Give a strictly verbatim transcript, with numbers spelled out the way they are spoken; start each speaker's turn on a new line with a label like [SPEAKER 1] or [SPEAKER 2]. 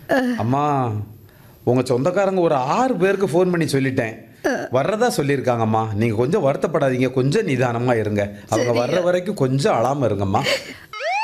[SPEAKER 1] அம்மா உங்கள் சொந்தக்காரங்க ஒரு ஆறு பேருக்கு ஃபோன் பண்ணி சொல்லிட்டேன், வர்றதா சொல்லியிருக்காங்கம்மா. நீங்கள் கொஞ்சம் வருத்தப்படாதீங்க, கொஞ்சம் நிதானமாக இருங்க. அவங்க வர்ற
[SPEAKER 2] சரிங்க.
[SPEAKER 1] வரைக்கும் கொஞ்சம் அழாமல் இருங்கம்மா.